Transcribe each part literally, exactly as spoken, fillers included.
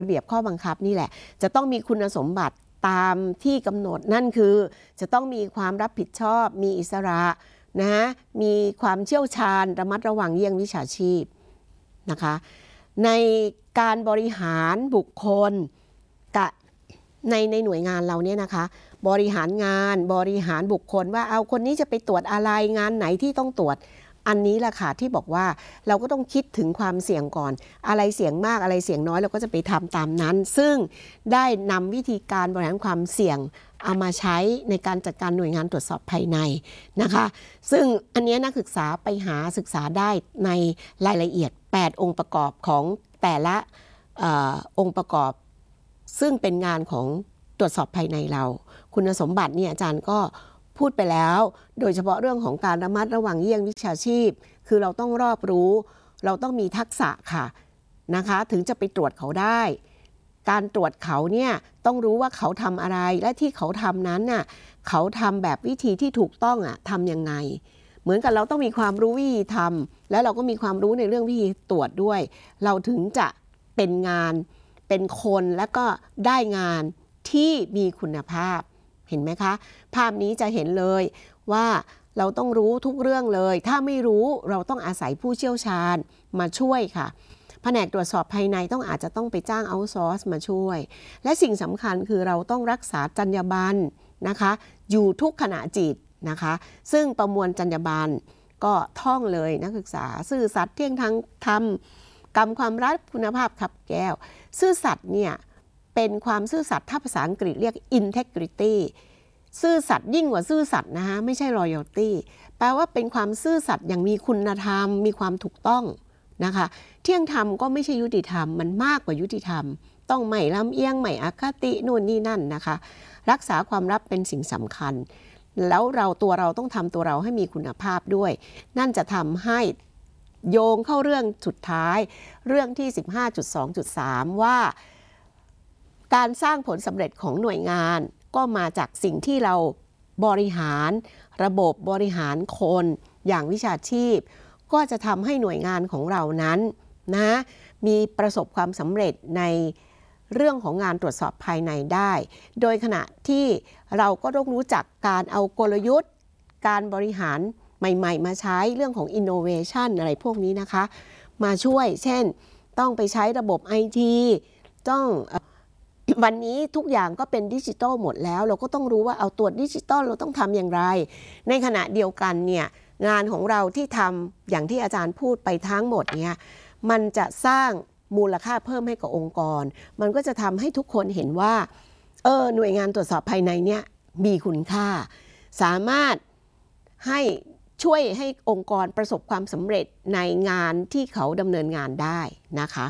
ระเบียบข้อบังคับนี่แหละจะต้องมีคุณสมบัติตามที่กำหนดนั่นคือจะต้องมีความรับผิดชอบมีอิสระนะมีความเชี่ยวชาญระมัดระวังเยี่ยงวิชาชีพนะคะในการบริหารบุคคลกับในในหน่วยงานเราเนี่ยนะคะบริหารงานบริหารบุคคลว่าเอาคนนี้จะไปตรวจอะไรงานไหนที่ต้องตรวจอันนี้แหละค่ะที่บอกว่าเราก็ต้องคิดถึงความเสี่ยงก่อนอะไรเสี่ยงมากอะไรเสี่ยงน้อยเราก็จะไปทำตามนั้นซึ่งได้นำวิธีการบริหารความเสี่ยงเอามาใช้ในการจัดการหน่วยงานตรวจสอบภายในนะคะซึ่งอันนี้นักศึกษาไปหาศึกษาได้ในรายละเอียดแปดองค์ประกอบของแต่ละอองค์ประกอบซึ่งเป็นงานของตรวจสอบภายในเราคุณสมบัติเนี่ยอาจารย์ก็พูดไปแล้วโดยเฉพาะเรื่องของการระมัดระวังเยี่ยงวิชาชีพคือเราต้องรอบรู้เราต้องมีทักษะค่ะนะคะถึงจะไปตรวจเขาได้การตรวจเขาเนี่ยต้องรู้ว่าเขาทำอะไรและที่เขาทำนั้นน่ะเขาทำแบบวิธีที่ถูกต้องอ่ะทำยังไงเหมือนกับเราต้องมีความรู้วิธีทำแล้วเราก็มีความรู้ในเรื่องวิธีตรวจด้วยเราถึงจะเป็นงานเป็นคนและก็ได้งานที่มีคุณภาพเห็นไหมคะภาพนี้จะเห็นเลยว่าเราต้องรู้ทุกเรื่องเลยถ้าไม่รู้เราต้องอาศัยผู้เชี่ยวชาญมาช่วยค่ะแผนกตรวจสอบภายในต้องอาจจะต้องไปจ้างเอาท์ซอร์สมาช่วยและสิ่งสำคัญคือเราต้องรักษาจรรยาบรรณนะคะอยู่ทุกขณะจิตนะคะซึ่งประมวลจรรยาบรรณก็ท่องเลยนักศึกษาซื่อสัตย์เที่ยงธรรมธรรมกรรมความรักคุณภาพขับแก้วซื่อสัตย์เนี่ยเป็นความซื่อสัตย์ถ้าภาษาอังกฤษเรียก integrity ซื่อสัตย์ยิ่งกว่าซื่อสัตย์นะคะไม่ใช่ loyalty แปลว่าเป็นความซื่อสัตย์อย่างมีคุณธรรมมีความถูกต้องนะคะเที่ยงธรรมก็ไม่ใช่ยุติธรรมมันมากกว่ายุติธรรมต้องไม่ลำเอียงไม่อคตินู่นนี่นั่นนะคะรักษาความลับเป็นสิ่งสำคัญแล้วเราตัวเราต้องทำตัวเราให้มีคุณภาพด้วยนั่นจะทำให้โยงเข้าเรื่องสุดท้ายเรื่องที่ สิบห้าจุดสองจุดสาม ว่าการสร้างผลสำเร็จของหน่วยงานก็มาจากสิ่งที่เราบริหารระบบบริหารคนอย่างวิชาชีพก็จะทำให้หน่วยงานของเรานั้นนะมีประสบความสำเร็จในเรื่องของงานตรวจสอบภายในได้โดยขณะที่เราก็ต้องรู้จักการเอากลยุทธ์การบริหารใหม่ๆมาใช้เรื่องของ innovation อะไรพวกนี้นะคะมาช่วยเช่นต้องไปใช้ระบบ ไอ ที ต้องวันนี้ทุกอย่างก็เป็นดิจิทัลหมดแล้วเราก็ต้องรู้ว่าเอาตรวจดิจิทัลเราต้องทำอย่างไรในขณะเดียวกันเนี่ยงานของเราที่ทำอย่างที่อาจารย์พูดไปทั้งหมดเนี่ยมันจะสร้างมูลค่าเพิ่มให้กับองค์กรมันก็จะทำให้ทุกคนเห็นว่าเออหน่วยงานตรวจสอบภายในเนี่ยมีคุณค่าสามารถให้ช่วยให้องค์กรประสบความสำเร็จในงานที่เขาดำเนินงานได้นะคะ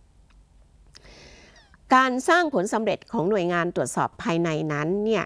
การสร้างผลสำเร็จของหน่วยงานตรวจสอบภายในนั้นเนี่ย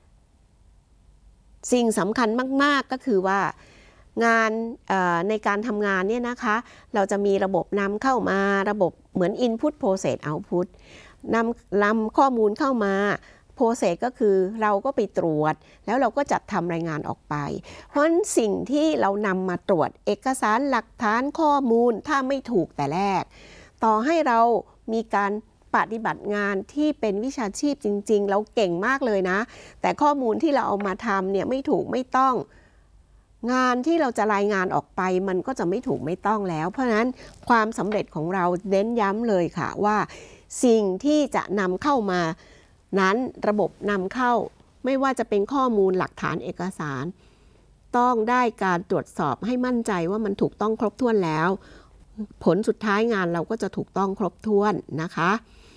สิ่งสำคัญมากๆก็คือว่างานในการทำงานเนี่ยนะคะเราจะมีระบบนำเข้ามาระบบเหมือน input process output นำนำข้อมูลเข้ามา process ก็คือเราก็ไปตรวจแล้วเราก็จัดทำรายงานออกไปเพราะฉะนั้นสิ่งที่เรานำมาตรวจเอกสารหลักฐานข้อมูลถ้าไม่ถูกแต่แรกต่อให้เรามีการปฏิบัติงานที่เป็นวิชาชีพจริงๆเราเก่งมากเลยนะแต่ข้อมูลที่เราเอามาทำเนี่ยไม่ถูกไม่ต้องงานที่เราจะรายงานออกไปมันก็จะไม่ถูกไม่ต้องแล้วเพราะฉะนั้นความสำเร็จของเราเน้นย้ำเลยค่ะว่าสิ่งที่จะนำเข้ามานั้นระบบนำเข้าไม่ว่าจะเป็นข้อมูลหลักฐานเอกสารต้องได้การตรวจสอบให้มั่นใจว่ามันถูกต้องครบถ้วนแล้วผลสุดท้ายงานเราก็จะถูกต้องครบถ้วนนะคะ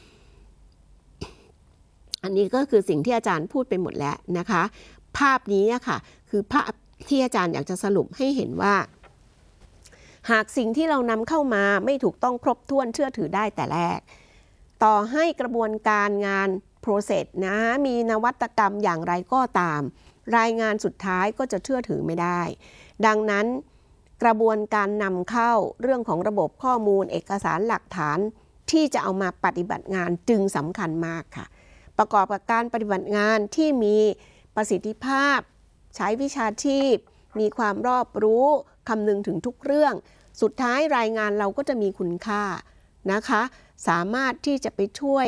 อันนี้ก็คือสิ่งที่อาจารย์พูดไปหมดแล้วนะคะภาพนี้ค่ะคือภาพที่อาจารย์อยากจะสรุปให้เห็นว่าหากสิ่งที่เรานำเข้ามาไม่ถูกต้องครบถ้วนเชื่อถือได้แต่แรกต่อให้กระบวนการงาน process นะมีนวัตกรรมอย่างไรก็ตามรายงานสุดท้ายก็จะเชื่อถือไม่ได้ดังนั้นกระบวนการนำเข้าเรื่องของระบบข้อมูลเอกสารหลักฐานที่จะเอามาปฏิบัติงานจึงสำคัญมากค่ะประกอบกับการปฏิบัติงานที่มีประสิทธิภาพใช้วิชาชีพมีความรอบรู้คำนึงถึงทุกเรื่องสุดท้ายรายงานเราก็จะมีคุณค่านะคะสามารถที่จะไปช่วย